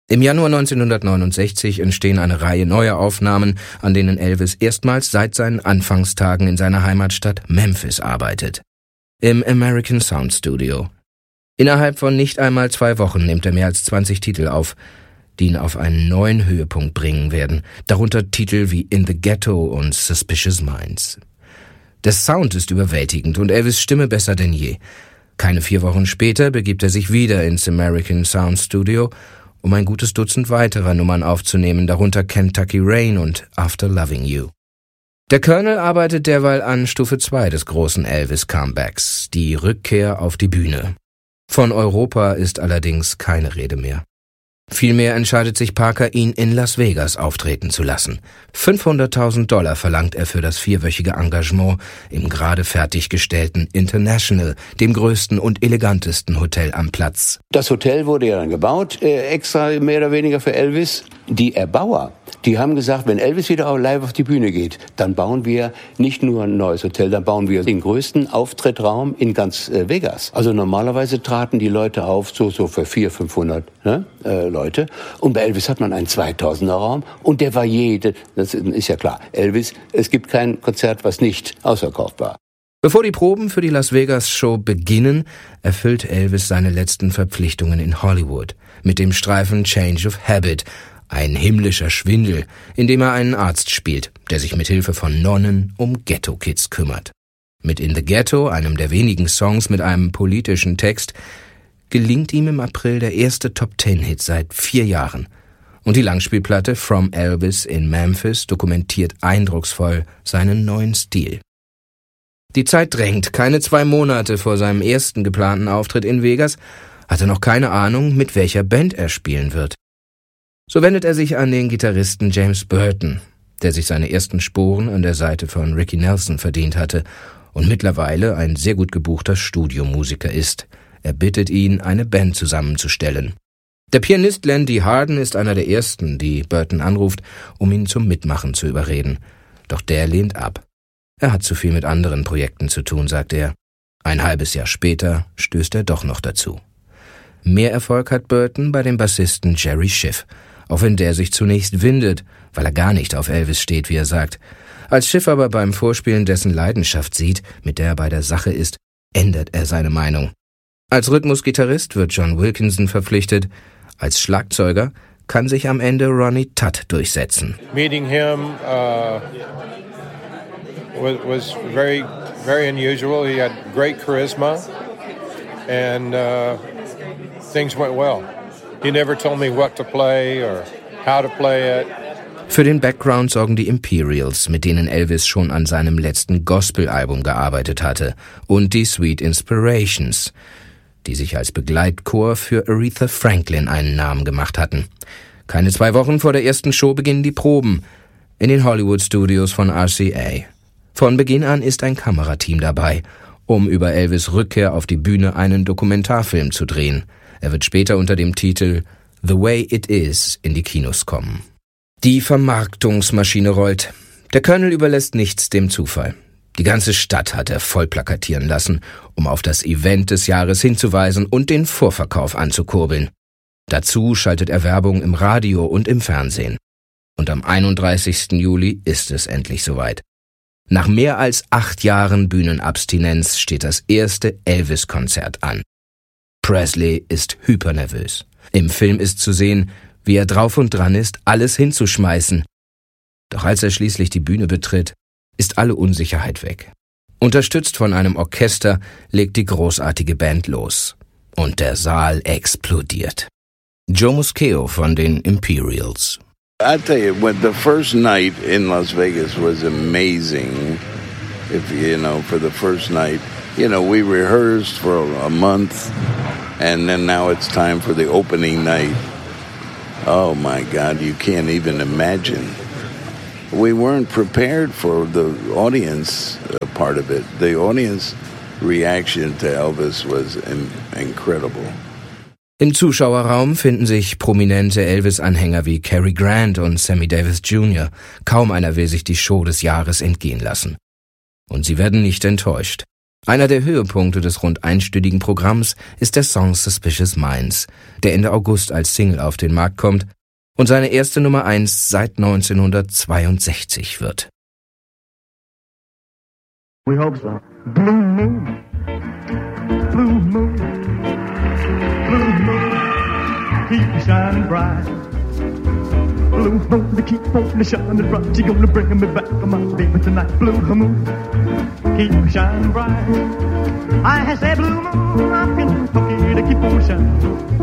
Im Januar 1969 entstehen eine Reihe neuer Aufnahmen, an denen Elvis erstmals seit seinen Anfangstagen in seiner Heimatstadt Memphis arbeitet. Im American Sound Studio. Innerhalb von nicht einmal 2 Wochen nimmt er mehr als 20 Titel auf, die ihn auf einen neuen Höhepunkt bringen werden, darunter Titel wie In the Ghetto und Suspicious Minds. Der Sound ist überwältigend und Elvis' Stimme besser denn je. Keine 4 Wochen später begibt er sich wieder ins American Sound Studio, um ein gutes Dutzend weiterer Nummern aufzunehmen, darunter Kentucky Rain und After Loving You. Der Colonel arbeitet derweil an Stufe 2 des großen Elvis-Comebacks, die Rückkehr auf die Bühne. Von Europa ist allerdings keine Rede mehr. Vielmehr entscheidet sich Parker, ihn in Las Vegas auftreten zu lassen. $500.000 verlangt er für das 4-wöchige Engagement im gerade fertiggestellten International, dem größten und elegantesten Hotel am Platz. Das Hotel wurde ja dann gebaut, extra mehr oder weniger für Elvis. Die Erbauer, die haben gesagt, wenn Elvis wieder live auf die Bühne geht, dann bauen wir nicht nur ein neues Hotel, dann bauen wir den größten Auftrittraum in ganz Vegas. Also normalerweise traten die Leute auf so für 400-500 Leute. Und bei Elvis hat man einen 2000er Raum und der war das ist ja klar, Elvis, es gibt kein Konzert, was nicht ausverkauft war. Bevor die Proben für die Las Vegas Show beginnen, erfüllt Elvis seine letzten Verpflichtungen in Hollywood mit dem Streifen Change of Habit, ein himmlischer Schwindel, in dem er einen Arzt spielt, der sich mit Hilfe von Nonnen um Ghetto-Kids kümmert. Mit In the Ghetto, einem der wenigen Songs mit einem politischen Text, gelingt ihm im April der erste Top-10-Hit seit 4 Jahren. Und die Langspielplatte From Elvis in Memphis dokumentiert eindrucksvoll seinen neuen Stil. Die Zeit drängt. Keine 2 Monate vor seinem ersten geplanten Auftritt in Vegas hat er noch keine Ahnung, mit welcher Band er spielen wird. So wendet er sich an den Gitarristen James Burton, der sich seine ersten Sporen an der Seite von Ricky Nelson verdient hatte und mittlerweile ein sehr gut gebuchter Studiomusiker ist. Er bittet ihn, eine Band zusammenzustellen. Der Pianist Landy Harden ist einer der ersten, die Burton anruft, um ihn zum Mitmachen zu überreden. Doch der lehnt ab. Er hat zu viel mit anderen Projekten zu tun, sagt er. Ein halbes Jahr später stößt er doch noch dazu. Mehr Erfolg hat Burton bei dem Bassisten Jerry Schiff, auch wenn der sich zunächst windet, weil er gar nicht auf Elvis steht, wie er sagt. Als Schiff aber beim Vorspielen dessen Leidenschaft sieht, mit der er bei der Sache ist, ändert er seine Meinung. Als Rhythmusgitarrist wird John Wilkinson verpflichtet. Als Schlagzeuger kann sich am Ende Ronnie Tutt durchsetzen. Meeting him was very, very unusual. He had great charisma and things went well. He never told me what to play or how to play it. Für den Background sorgen die Imperials, mit denen Elvis schon an seinem letzten Gospel-Album gearbeitet hatte, und die Sweet Inspirations, die sich als Begleitchor für Aretha Franklin einen Namen gemacht hatten. Keine 2 Wochen vor der ersten Show beginnen die Proben in den Hollywood-Studios von RCA. Von Beginn an ist ein Kamerateam dabei, um über Elvis' Rückkehr auf die Bühne einen Dokumentarfilm zu drehen. Er wird später unter dem Titel The Way It Is in die Kinos kommen. Die Vermarktungsmaschine rollt. Der Colonel überlässt nichts dem Zufall. Die ganze Stadt hat er voll plakatieren lassen, um auf das Event des Jahres hinzuweisen und den Vorverkauf anzukurbeln. Dazu schaltet er Werbung im Radio und im Fernsehen. Und am 31. Juli ist es endlich soweit. Nach mehr als 8 Jahren Bühnenabstinenz steht das erste Elvis-Konzert an. Presley ist hypernervös. Im Film ist zu sehen, wie er drauf und dran ist, alles hinzuschmeißen. Doch als er schließlich die Bühne betritt, ist alle Unsicherheit weg. Unterstützt von einem Orchester legt die großartige Band los. Und der Saal explodiert. Joe Moscheo von den Imperials. I tell you, when the first night in Las Vegas was amazing. For the first night, we rehearsed for a month, and then now it's time for the opening night. Oh my God, you can't even imagine. We weren't prepared for the audience part of it. The audience reaction to Elvis was incredible. Im Zuschauerraum finden sich prominente Elvis-Anhänger wie Cary Grant und Sammy Davis Jr. Kaum einer will sich die Show des Jahres entgehen lassen. Und sie werden nicht enttäuscht. Einer der Höhepunkte des rund einstündigen Programms ist der Song Suspicious Minds, der Ende August als Single auf den Markt kommt und seine erste Nummer 1 seit 1962 wird. We hope so. Blue moon, blue moon, blue moon, keep shining bright. Blue moon, keep on shining bright. You're gonna bring me back to my baby tonight. Blue moon, keep shining bright. I say blue moon, I'm gonna keep on shining.